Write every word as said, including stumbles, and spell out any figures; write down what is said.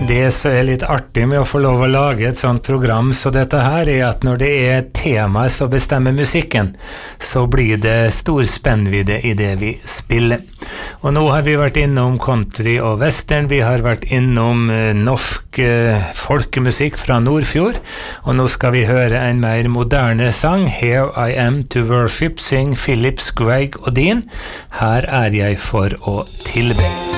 Det som er litt artig med å få lov å lage et sånt program så dette her er at når det er temaet som bestemmer musikken, så blir det stor spennvidde i det vi spiller. Og nå har vi vært innom country og western, vi har vært innom eh, norsk eh, folkemusikk fra Nordfjord, og nå skal vi høre en mer moderne sang, Here I Am to Worship, syng Phillips, Greg og Dean. Her er jeg for å tilbe.